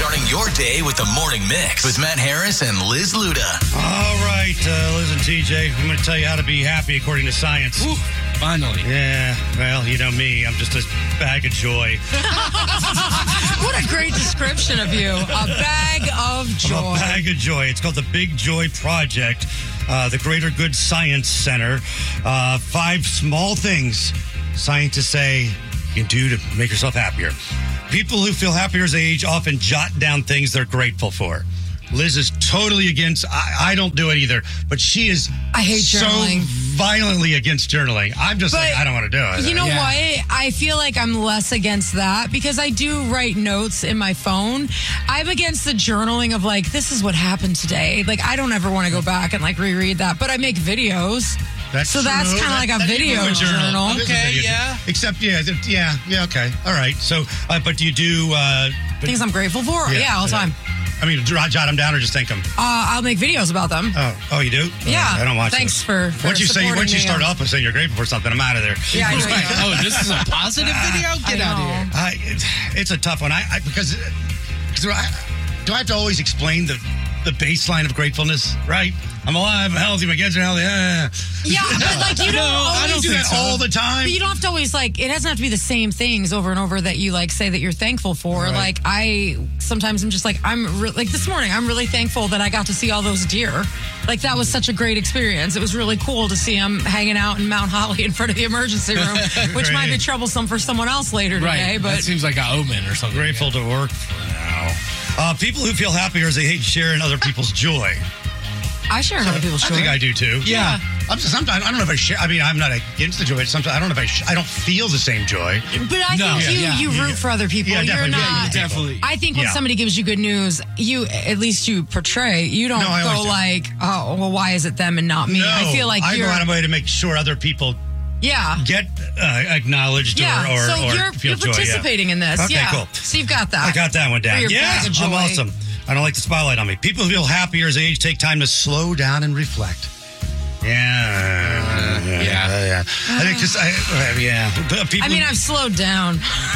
Starting your day with the Morning Mix with Matt Harris and Liz Luda. All right, Liz and TJ, I'm going to tell you how to be happy according to science. Ooh, finally. Yeah, well, you know me. I'm just a bag of joy. What a great description of you. A bag of joy. I'm a bag of joy. It's called the Big Joy Project, the Greater Good Science Center. 5 small things scientists say you can do to make yourself happier. People who feel happier as they age often jot down things they're grateful for. Liz is totally against. I don't do it either, but she is. I hate journaling. So violently against journaling. I'm just like, I don't want to do it. You know what? I feel like I'm less against that because I do write notes in my phone. I'm against the journaling of like, this is what happened today. Like, I don't ever want to go back and like reread that, but I make videos. That's kind of like a video journal. Okay, yeah. Except, yeah, okay. All right. So, but do you do... things I'm grateful for? Yeah, all the time. I mean, jot them down or just think them? I'll make videos about them. Oh, you do? Yeah. I don't watch Thanks those. for once you start me. off with saying you're grateful for something, I'm out of there. Yeah, I know. Oh, this is a positive video? Get out of here. It's a tough one. Because do I have to always explain the baseline of gratefulness, right? I'm alive, I'm healthy, my kids are healthy. Yeah, but like you don't always I don't do that all the time. But you don't have to always like, it doesn't have to be the same things over and over that you like say that you're thankful for. Right. Like sometimes I'm just like, like this morning, I'm really thankful that I got to see all those deer. Like that was such a great experience. It was really cool to see them hanging out in Mount Holly in front of the emergency room, which might be troublesome for someone else later today. But that seems like an omen or something. Grateful to work now. People who feel happier as they hate sharing other people's joy. I share other people's joy. I think I do too. Yeah. Sometimes I don't know if I share. I mean, I'm not against the joy. Sometimes I don't know if I don't feel the same joy. But I think you root for other people. Yeah, You're definitely. not. Definitely. I think when somebody gives you good news, at least you portray. You don't go like, oh, well, why is it them and not me? No, I feel like I go out of my way to make sure other people get acknowledged or feel you're participating in this. Okay, cool. So you've got that. I got that one down. Yeah, I'm awesome. I don't like the spotlight on me. People who feel happier as they age take time to slow down and reflect. Yeah. I think people, I mean, I've slowed down.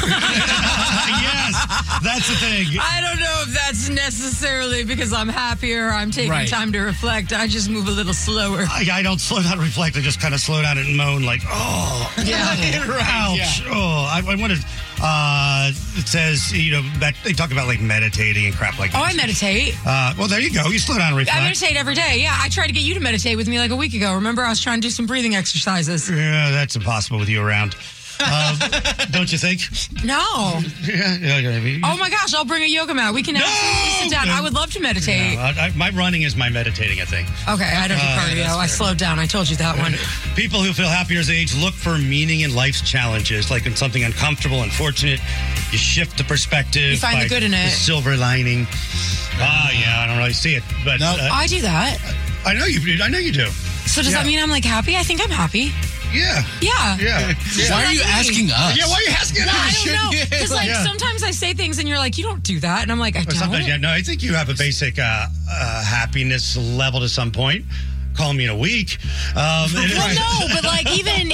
Yes, that's the thing. I don't know if that's necessarily because I'm happier. I'm taking time to reflect. I just move a little slower. I don't slow down and reflect. I just kind of slow down and moan like, ouch. Yeah. Oh, I wanted. It says, that they talk about like meditating and crap like that. Oh, I meditate. Well, there you go. You slow down and reflect. I meditate every day. Yeah, I tried to get you to meditate with me like a week ago. Remember, I was trying to do some breathing exercises. Yeah, that's impossible with you around. Don't you think? No. Yeah. Oh my gosh, I'll bring a yoga mat. We can sit down. I would love to meditate. No, my running is my meditating, I think. Okay, I don't do cardio. I slowed down. I told you that one. People who feel happier as they age look for meaning in life's challenges. Like in something uncomfortable, unfortunate, you shift the perspective. You find the good in it. The silver lining. I don't really see it. But I do that. I know you do. So does that mean I'm like happy? I think I'm happy. Yeah. Why are you asking us? Yeah, why are you asking us? I don't know. Because sometimes I say things and you're like, you don't do that. And I'm like, I don't. Sometimes, I think you have a basic happiness level to some point. Call me in a week. Well, no, but like even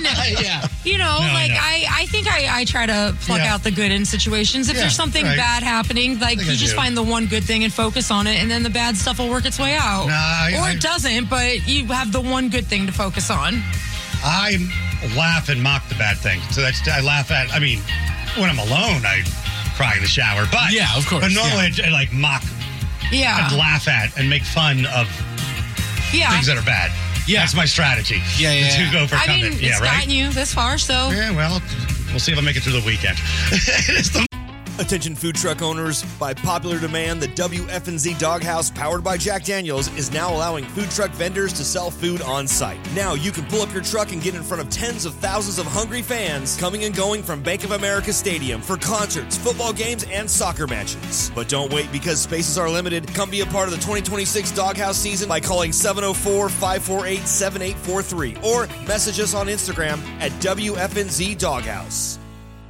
I think I try to pluck out the good in situations. If there's something bad happening, like you just find the one good thing and focus on it, and then the bad stuff will work its way out. Or it doesn't, but you have the one good thing to focus on. I laugh and mock the bad thing. So I laugh at, I mean, when I'm alone, I cry in the shower. But yeah, of course. But normally I like mock and laugh at and make fun of things that are bad. Yeah. That's my strategy. Yeah. To overcome I mean, it. It's gotten you this far, so. Yeah, well, we'll see if I make it through the weekend. Attention food truck owners, by popular demand, the WFNZ Doghouse, powered by Jack Daniels, is now allowing food truck vendors to sell food on site. Now you can pull up your truck and get in front of tens of thousands of hungry fans coming and going from Bank of America Stadium for concerts, football games, and soccer matches. But don't wait, because spaces are limited. Come be a part of the 2026 Doghouse season by calling 704-548-7843 or message us on Instagram at WFNZ Doghouse.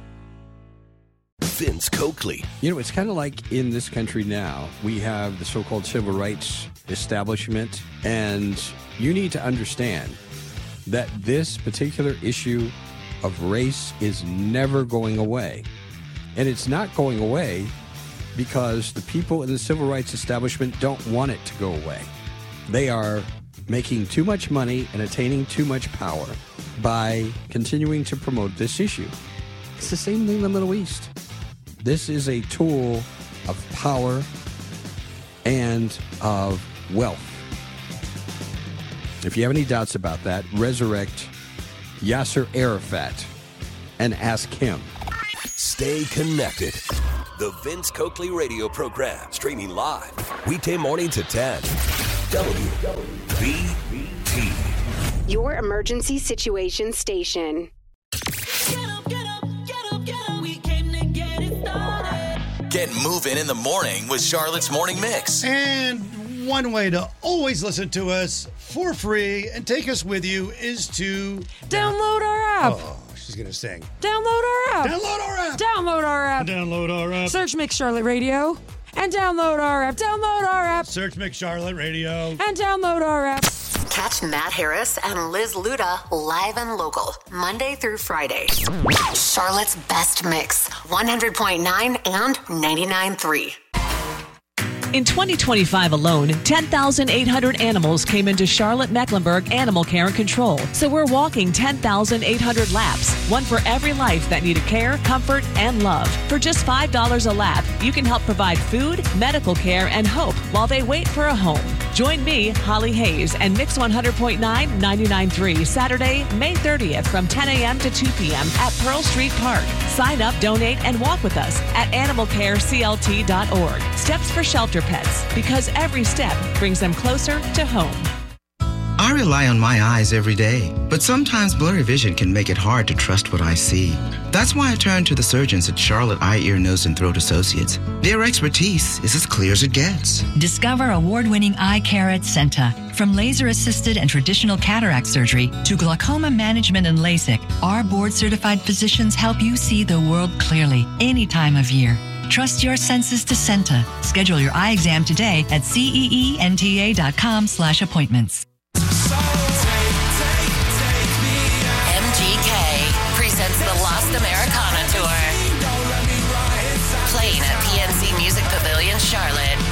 Vince Coakley. It's kind of like in this country now, we have the so-called civil rights establishment, and you need to understand that this particular issue of race is never going away. And it's not going away because the people in the civil rights establishment don't want it to go away. They are making too much money and attaining too much power by continuing to promote this issue. It's the same thing in the Middle East. This is a tool of power and of wealth. If you have any doubts about that, resurrect Yasser Arafat and ask him. Stay connected. The Vince Coakley radio program, streaming live weekday mornings at 10. WBT. Your emergency situation station. Get moving in the morning with Charlotte's Morning Mix. And one way to always listen to us for free and take us with you is to Download our app. Oh, she's going to sing. Download our app. Download our app. Download our app. Download our app. Search Mix Charlotte Radio and download our app. Download our app Search Mix Charlotte Radio. and download our app. Catch Matt Harris and Liz Luda live and local, Monday through Friday. Charlotte's best mix, 100.9 and 99.3. In 2025 alone, 10,800 animals came into Charlotte-Mecklenburg Animal Care and Control. So we're walking 10,800 laps, one for every life that needed care, comfort, and love. For just $5 a lap, you can help provide food, medical care, and hope while they wait for a home. Join me, Holly Hayes, and Mix 100.9 99.3 Saturday, May 30th from 10 a.m. to 2 p.m. at Pearl Street Park. Sign up, donate, and walk with us at animalcareclt.org. Steps for shelter pets, because every step brings them closer to home. I rely on my eyes every day, but sometimes blurry vision can make it hard to trust what I see. That's why I turn to the surgeons at Charlotte Eye, Ear, Nose, and Throat Associates. Their expertise is as clear as it gets. Discover award-winning eye care at Senta. From laser-assisted and traditional cataract surgery to glaucoma management and LASIK, our board-certified physicians help you see the world clearly any time of year. Trust your senses to Senta. Schedule your eye exam today at ceenta.com/appointments. MGK presents the Lost Americana Tour. Playing at PNC Music Pavilion, Charlotte.